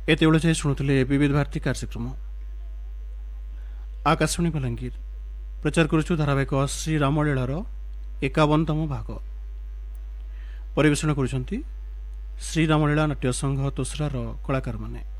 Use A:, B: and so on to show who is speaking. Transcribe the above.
A: ଏତେବେଳେ ଯାଏ ଶୁଣୁଥିଲେ ବିବିଧ ଭାରତୀ କାର୍ଯ୍ୟକ୍ରମ। ଆକାଶବାଣୀ ବଲାଙ୍ଗୀର ପ୍ରଚାର କରୁଛୁ ଧାରାବାହିକ ଶ୍ରୀରାମଲୀଳାର 51ତମ ଭାଗ। ପରିବେଷଣ କରୁଛନ୍ତି ଶ୍ରୀରାମଲୀଳା ନାଟ୍ୟ ସଂଘ ତୋସରାର କଳାକାରମାନେ।